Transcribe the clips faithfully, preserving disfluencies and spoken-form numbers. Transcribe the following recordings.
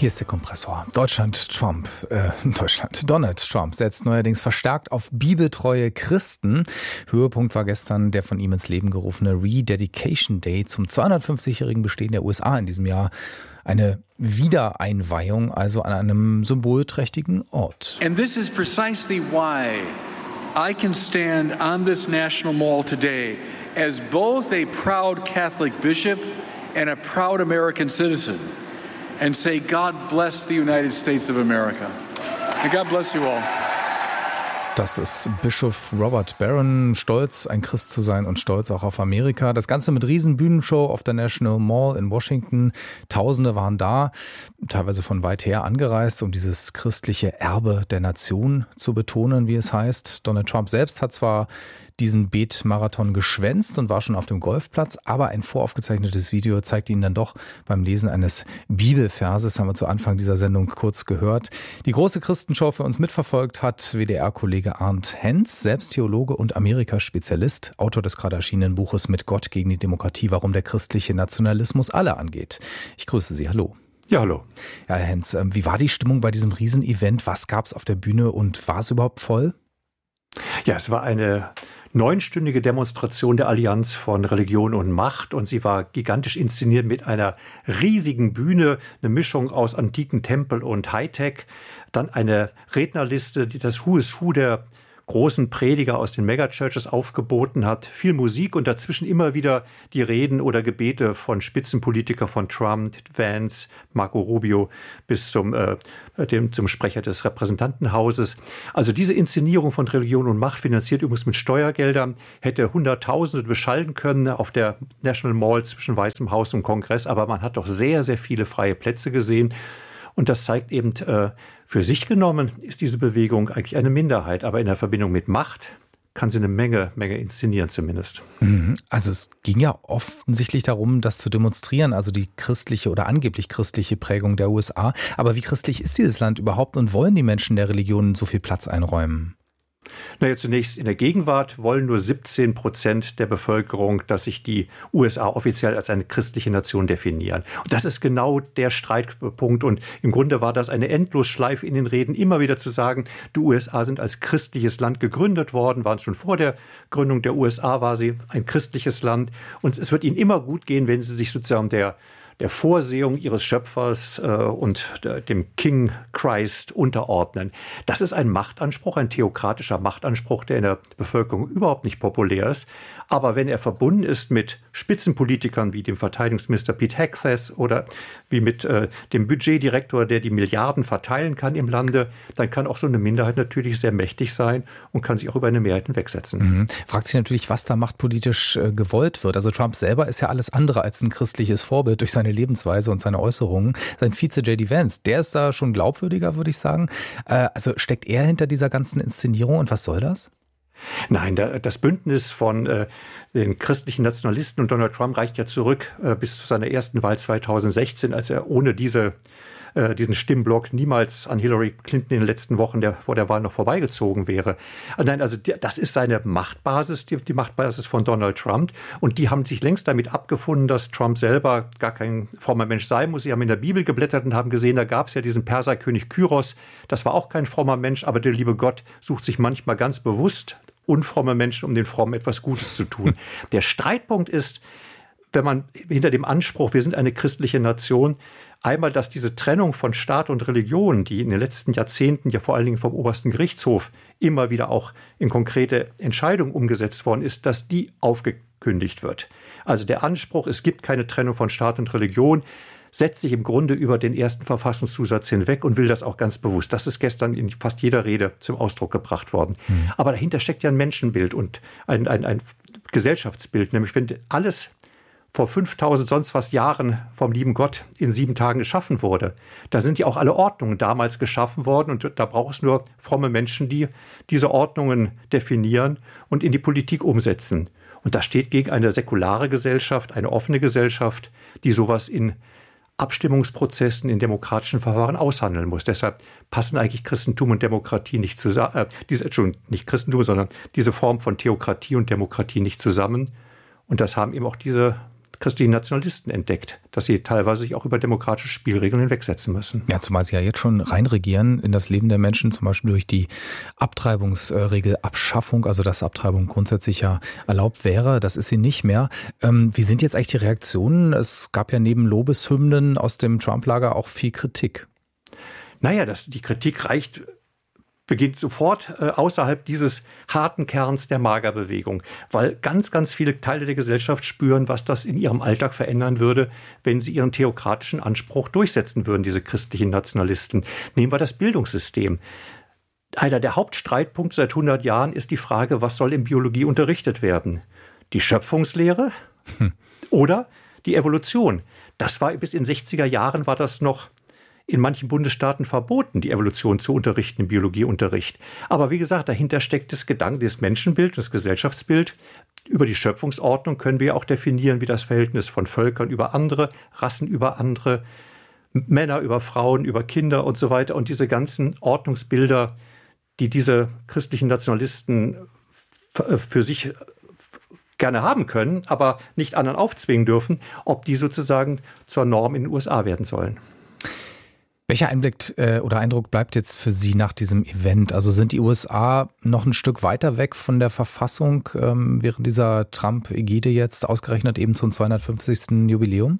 Hier ist der Kompressor. Deutschland, Trump, äh, Deutschland, Donald Trump setzt neuerdings verstärkt auf bibeltreue Christen. Höhepunkt war gestern der von ihm ins Leben gerufene Rededication Day zum zweihundertfünfzigjährigen Bestehen der U S A in diesem Jahr. Eine Wiedereinweihung, also an einem symbolträchtigen Ort. And this is precisely why I can stand on this National Mall today as both a proud Catholic bishop and a proud American citizen and say, God bless the United States of America. And God bless you all. Das ist Bischof Robert Barron, stolz, ein Christ zu sein und stolz auch auf Amerika. Das Ganze mit Riesenbühnenshow auf der National Mall in Washington. Tausende waren da, teilweise von weit her angereist, um dieses christliche Erbe der Nation zu betonen, wie es heißt. Donald Trump selbst hat zwar diesen Betmarathon geschwänzt und war schon auf dem Golfplatz, aber ein voraufgezeichnetes Video zeigt ihn dann doch beim Lesen eines Bibelverses, haben wir zu Anfang dieser Sendung kurz gehört. Die große Christenshow für uns mitverfolgt hat W D R-Kollege Arndt Henz, selbst Theologe und Amerika-Spezialist, Autor des gerade erschienenen Buches Mit Gott gegen die Demokratie, warum der christliche Nationalismus alle angeht. Ich grüße Sie, hallo. Ja, hallo. Ja, Herr Henz, wie war die Stimmung bei diesem Riesenevent? Was gab es auf der Bühne und war es überhaupt voll? Ja, es war eine neunstündige Demonstration der Allianz von Religion und Macht und sie war gigantisch inszeniert mit einer riesigen Bühne, eine Mischung aus antiken Tempel und Hightech, dann eine Rednerliste, die das Who is Who der großen Prediger aus den Megachurches aufgeboten hat, viel Musik und dazwischen immer wieder die Reden oder Gebete von Spitzenpolitikern von Trump, Vance, Marco Rubio bis zum, äh, dem, zum Sprecher des Repräsentantenhauses. Also diese Inszenierung von Religion und Macht, finanziert übrigens mit Steuergeldern, hätte Hunderttausende beschallen können auf der National Mall zwischen Weißem Haus und Kongress, aber man hat doch sehr, sehr viele freie Plätze gesehen. Und das zeigt eben, äh, für sich genommen ist diese Bewegung eigentlich eine Minderheit. Aber in der Verbindung mit Macht kann sie eine Menge, Menge inszenieren zumindest. Also es ging ja offensichtlich darum, das zu demonstrieren, also die christliche oder angeblich christliche Prägung der U S A. Aber wie christlich ist dieses Land überhaupt und wollen die Menschen der Religionen so viel Platz einräumen? Naja, zunächst in der Gegenwart wollen nur siebzehn Prozent der Bevölkerung, dass sich die U S A offiziell als eine christliche Nation definieren. Und das ist genau der Streitpunkt. Und im Grunde war das eine Endlosschleife in den Reden, immer wieder zu sagen, die U S A sind als christliches Land gegründet worden, waren schon vor der Gründung der U S A, war sie ein christliches Land. Und es wird ihnen immer gut gehen, wenn sie sich sozusagen der der Vorsehung ihres Schöpfers äh, und der, dem King Christ unterordnen. Das ist ein Machtanspruch, ein theokratischer Machtanspruch, der in der Bevölkerung überhaupt nicht populär ist. Aber wenn er verbunden ist mit Spitzenpolitikern wie dem Verteidigungsminister Pete Hegseth oder wie mit äh, dem Budgetdirektor, der die Milliarden verteilen kann im Lande, dann kann auch so eine Minderheit natürlich sehr mächtig sein und kann sich auch über eine Mehrheit hinwegsetzen. Mhm. Fragt sich natürlich, was da machtpolitisch äh, gewollt wird. Also Trump selber ist ja alles andere als ein christliches Vorbild durch seine Lebensweise und seine Äußerungen. Sein Vize J D Vance, der ist da schon glaubwürdiger, würde ich sagen. Äh, also steckt er hinter dieser ganzen Inszenierung und was soll das? Nein, das Bündnis von äh, den christlichen Nationalisten und Donald Trump reicht ja zurück äh, bis zu seiner ersten Wahl zweitausendsechzehn, als er ohne diese diesen Stimmblock niemals an Hillary Clinton in den letzten Wochen der, vor der Wahl noch vorbeigezogen wäre. Nein, also die, das ist seine Machtbasis, die, die Machtbasis von Donald Trump. Und die haben sich längst damit abgefunden, dass Trump selber gar kein frommer Mensch sein muss. Sie haben in der Bibel geblättert und haben gesehen, da gab es ja diesen Perserkönig Kyros. Das war auch kein frommer Mensch, aber der liebe Gott sucht sich manchmal ganz bewusst unfromme Menschen, um den Frommen etwas Gutes zu tun. Der Streitpunkt ist, wenn man hinter dem Anspruch, wir sind eine christliche Nation, einmal, dass diese Trennung von Staat und Religion, die in den letzten Jahrzehnten ja vor allen Dingen vom obersten Gerichtshof immer wieder auch in konkrete Entscheidungen umgesetzt worden ist, dass die aufgekündigt wird. Also der Anspruch, es gibt keine Trennung von Staat und Religion, setzt sich im Grunde über den ersten Verfassungszusatz hinweg und will das auch ganz bewusst. Das ist gestern in fast jeder Rede zum Ausdruck gebracht worden. Mhm. Aber dahinter steckt ja ein Menschenbild und ein, ein, ein Gesellschaftsbild, nämlich wenn alles vor fünftausend sonst was Jahren vom lieben Gott in sieben Tagen geschaffen wurde. Da sind ja auch alle Ordnungen damals geschaffen worden und da braucht es nur fromme Menschen, die diese Ordnungen definieren und in die Politik umsetzen. Und das steht gegen eine säkulare Gesellschaft, eine offene Gesellschaft, die sowas in Abstimmungsprozessen, in demokratischen Verfahren aushandeln muss. Deshalb passen eigentlich Christentum und Demokratie nicht zusammen, äh, diese, Entschuldigung, nicht Christentum, sondern diese Form von Theokratie und Demokratie nicht zusammen. Und das haben eben auch diese christlichen Nationalisten entdeckt, dass sie teilweise sich auch über demokratische Spielregeln hinwegsetzen müssen. Ja, zumal sie ja jetzt schon reinregieren in das Leben der Menschen, zum Beispiel durch die Abtreibungsregelabschaffung, also dass Abtreibung grundsätzlich ja erlaubt wäre. Das ist sie nicht mehr. Ähm, wie sind jetzt eigentlich die Reaktionen? Es gab ja neben Lobeshymnen aus dem Trump-Lager auch viel Kritik. Naja, das, die Kritik reicht beginnt sofort äh, außerhalb dieses harten Kerns der Magerbewegung, weil ganz, ganz viele Teile der Gesellschaft spüren, was das in ihrem Alltag verändern würde, wenn sie ihren theokratischen Anspruch durchsetzen würden, diese christlichen Nationalisten. Nehmen wir das Bildungssystem. Einer der Hauptstreitpunkte seit hundert Jahren ist die Frage, was soll in Biologie unterrichtet werden? Die Schöpfungslehre hm. oder die Evolution? Das war bis in den sechziger Jahren war das noch in manchen Bundesstaaten verboten, die Evolution zu unterrichten im Biologieunterricht. Aber wie gesagt, dahinter steckt das Gedanke, das Menschenbild, das Gesellschaftsbild. Über die Schöpfungsordnung können wir auch definieren, wie das Verhältnis von Völkern über andere, Rassen über andere, Männer über Frauen, über Kinder und so weiter. Und diese ganzen Ordnungsbilder, die diese christlichen Nationalisten für sich gerne haben können, aber nicht anderen aufzwingen dürfen, ob die sozusagen zur Norm in den U S A werden sollen. Welcher Einblick äh, oder Eindruck bleibt jetzt für Sie nach diesem Event? Also sind die U S A noch ein Stück weiter weg von der Verfassung ähm, während dieser Trump-Ägide jetzt, ausgerechnet eben zum zweihundertfünfzigsten Jubiläum?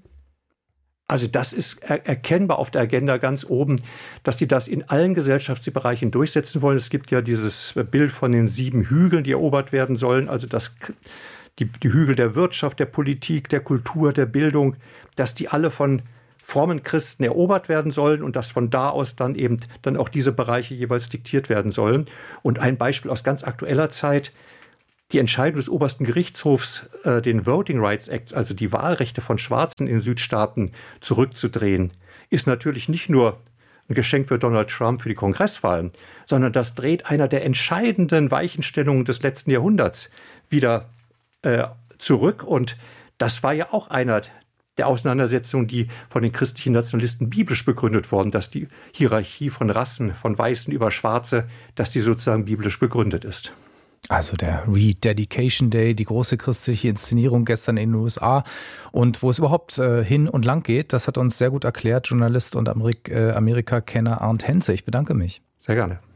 Also das ist er- erkennbar auf der Agenda ganz oben, dass die das in allen Gesellschaftsbereichen durchsetzen wollen. Es gibt ja dieses Bild von den sieben Hügeln, die erobert werden sollen, also das, die, die Hügel der Wirtschaft, der Politik, der Kultur, der Bildung, dass die alle von frommen Christen erobert werden sollen und dass von da aus dann eben dann auch diese Bereiche jeweils diktiert werden sollen. Und ein Beispiel aus ganz aktueller Zeit, die Entscheidung des obersten Gerichtshofs, äh, den Voting Rights Act, also die Wahlrechte von Schwarzen in Südstaaten zurückzudrehen, ist natürlich nicht nur ein Geschenk für Donald Trump für die Kongresswahlen, sondern das dreht einer der entscheidenden Weichenstellungen des letzten Jahrhunderts wieder äh, zurück. Und das war ja auch einer der Auseinandersetzungen, die von den christlichen Nationalisten biblisch begründet wurden, dass die Hierarchie von Rassen, von Weißen über Schwarze, dass die sozusagen biblisch begründet ist. Also der Rededication Day, die große christliche Inszenierung gestern in den U S A und wo es überhaupt äh, hin und lang geht, das hat uns sehr gut erklärt Journalist und Amerik- äh, Amerika-Kenner Arndt Henze. Ich bedanke mich. Sehr gerne.